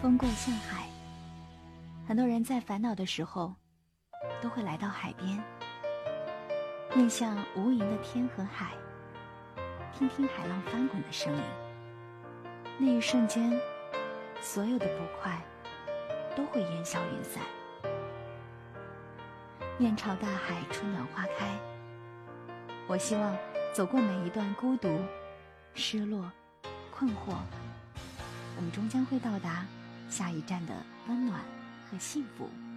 风过向海。很多人在烦恼的时候都会来到海边，面向无垠的天和海，听听海浪翻滚的声音。那一瞬间，所有的不快都会烟消云散。面朝大海，春暖花开。我希望走过每一段孤独、失落、困惑，我们终将会到达下一站的温暖和幸福。